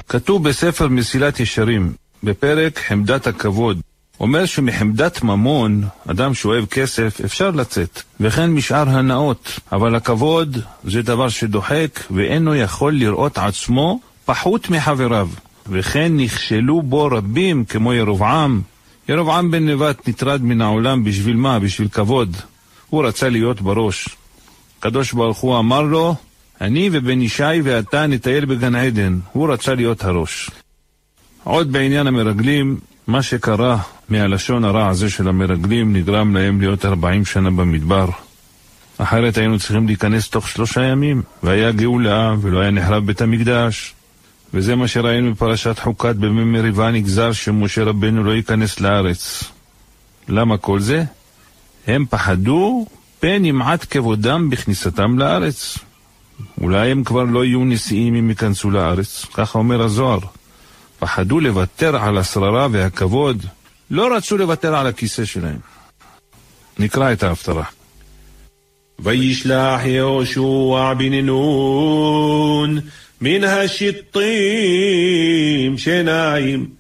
כתוב בספר מסילת ישרים, בפרק חמדת הכבוד, אומר שמחמדת ממון, אדם שאוהב כסף, אפשר לצאת, וכן משאר הנאות, אבל הכבוד זה דבר שדוחק, ואינו יכול לראות עצמו פחות מחבריו, וכן נכשלו בו רבים כמו ירבעם. ירבעם בן נבט נטרד מן העולם בשביל מה? בשביל כבוד. הוא רצה להיות בראש. הקדוש ברוך הוא אמר לו, אני ובן ישי ואתה נטייל בגן עדן. הוא רצה להיות הראש. עוד בעניין המרגלים, מה שקרה מהלשון הרע הזה של המרגלים נגרם להם להיות 40 שנה במדבר. אחרת היינו צריכים להיכנס תוך 3 ימים, והיה גאולה ולא היה נחרב בית המקדש. וזה מה שראינו בפרשת חוקת, בימי מריבה נגזר שמשה רבנו לא ייכנס לארץ. למה כל זה? הם פחדו פן ימעט כבודם בכניסתם לארץ. אולי הם כבר לא יהיו נשיאים אם ייכנסו לארץ, ככה אומר הזוהר. פחדו לוותר על השררה והכבוד, לא רצו לוותר על הכיסא שלהם. נקרא את ההפטרה. וישלח יהושע בן נון מן השיטים שניים